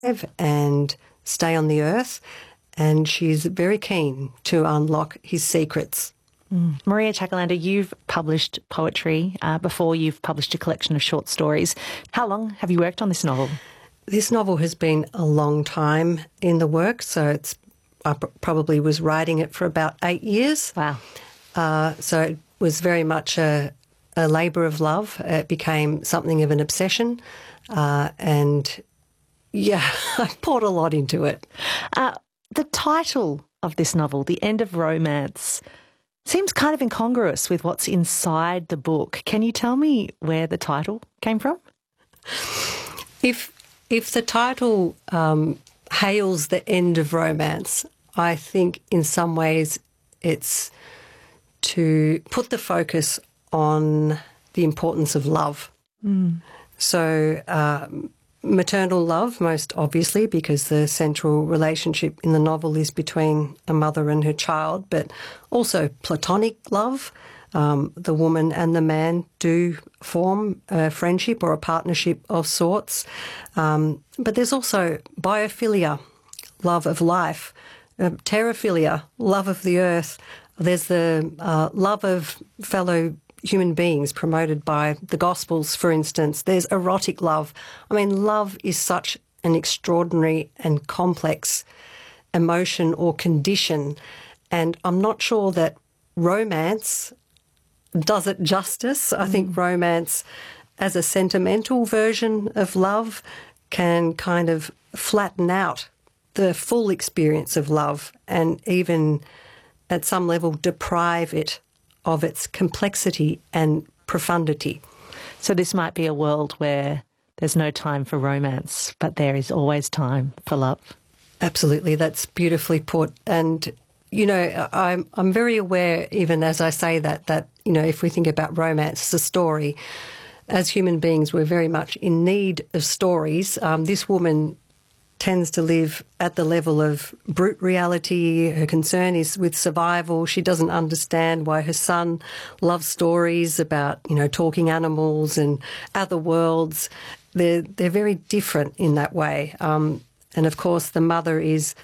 and stay on the earth, and she's very keen to unlock his secrets. Maria Takalanda, you've published poetry before. You've published a collection of short stories. How long have you worked on this novel? This novel has been a long time in the works, so I probably was writing it for about 8 years. Wow. So it was very much a labour of love. It became something of an obsession, and yeah, I poured a lot into it. The title of this novel, The End of Romance, seems kind of incongruous with what's inside the book. Can you tell me where the title came from? If the title hails the end of romance, I think in some ways it's to put the focus on the importance of love. So maternal love, most obviously, because the central relationship in the novel is between a mother and her child, but also platonic love. The woman and the man do form a friendship or a partnership of sorts. But there's also biophilia, love of life, terraphilia, love of the earth. There's the love of fellow human beings promoted by the Gospels, for instance. There's erotic love. I mean, love is such an extraordinary and complex emotion or condition, and I'm not sure that romance does it justice. I think romance, as a sentimental version of love, can kind of flatten out the full experience of love and even at some level deprive it of its complexity and profundity. So this might be a world where there's no time for romance, but there is always time for love. Absolutely, that's beautifully put. And, you know, I'm very aware, even as I say that, you know, if we think about romance as a story, as human beings, we're very much in need of stories. This woman tends to live at the level of brute reality. Her concern is with survival. She doesn't understand why her son loves stories about, you know, talking animals and other worlds. They're very different in that way. And of course, the mother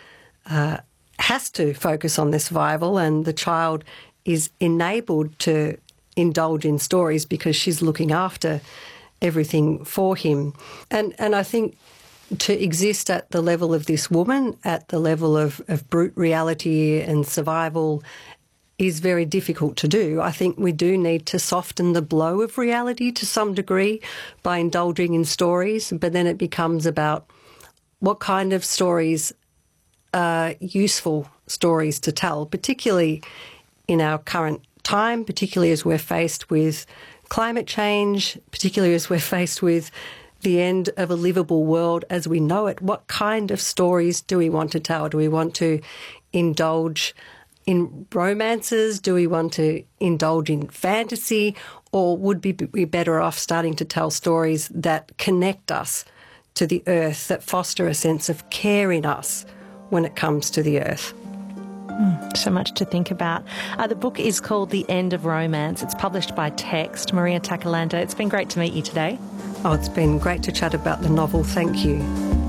has to focus on their survival, and the child is enabled to indulge in stories because she's looking after everything for him. And I think to exist at the level of this woman, at the level of brute reality and survival, is very difficult to do. I think we do need to soften the blow of reality to some degree by indulging in stories, but then it becomes about what kind of stories are useful stories to tell, particularly in our current time, particularly as we're faced with climate change, particularly as we're faced with the end of a livable world as we know it. What kind of stories do we want to tell? Do we want to indulge in romances? Do we want to indulge in fantasy? Or would we be better off starting to tell stories that connect us to the earth, that foster a sense of care in us when it comes to the earth? So much to think about. The book is called The End of Romance. It's published by Text. Maria Takalanda, it's been great to meet you today. Oh, it's been great to chat about the novel. Thank you.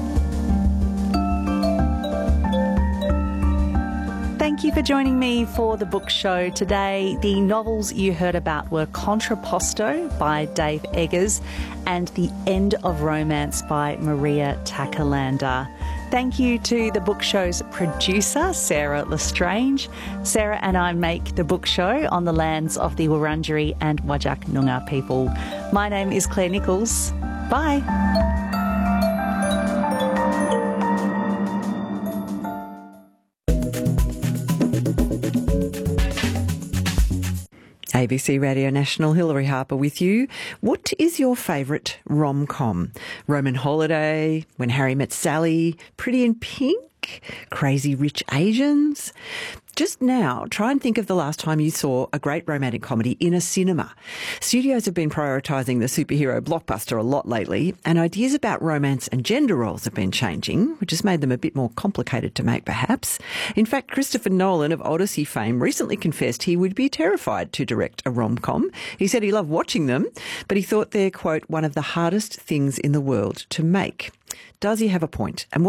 Thank you for joining me for the book show today. The novels you heard about were Contrapposto by Dave Eggers and The End of Romance by Maria Takalanda. Thank you to the book show's producer, Sarah Lestrange. Sarah and I make the book show on the lands of the Wurundjeri and Whadjuk Noongar people. My name is Claire Nichols. Bye. ABC Radio National, Hilary Harper with you. What is your favourite rom-com? Roman Holiday, When Harry Met Sally, Pretty in Pink, Titanic, Crazy Rich Asians. Just now, try and think of the last time you saw a great romantic comedy in a cinema. Studios have been prioritising the superhero blockbuster a lot lately, and ideas about romance and gender roles have been changing, which has made them a bit more complicated to make, perhaps. In fact, Christopher Nolan of Odyssey fame recently confessed he would be terrified to direct a rom-com. He said he loved watching them, but he thought they're, quote, one of the hardest things in the world to make. Does he have a point? And what